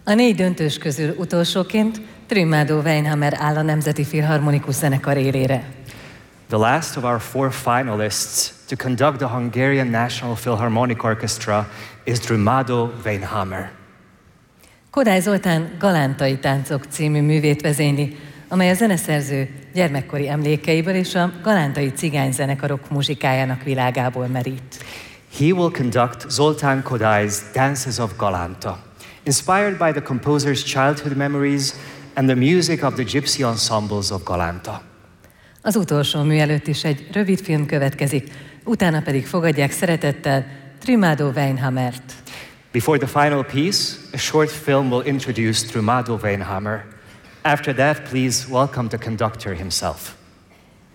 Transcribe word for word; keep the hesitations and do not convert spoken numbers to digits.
A négy döntős közül utolsóként Trümádó Weinhammer áll a Nemzeti Filharmonikus Zenekar élére. The last of our four finalists to conduct the Hungarian National Philharmonic Orchestra is Trümádó Weinhammer. Kodály Zoltán Galántai táncok című művét vezényli, amely a zeneszerző gyermekkori emlékeiből és a galántai cigányzenekarok muzsikájának világából merít. He will conduct Zoltán Kodály's Dances of Galanta, inspired by the composer's childhood memories and the music of the gypsy ensembles of Galanta. Az utolsó mű előtt is egy rövid film következik, utána pedig fogadják szeretettel Trümádó Weinhammert. Before the final piece, a short film will introduce Trümádó Weinhammer. After that, please welcome the conductor himself.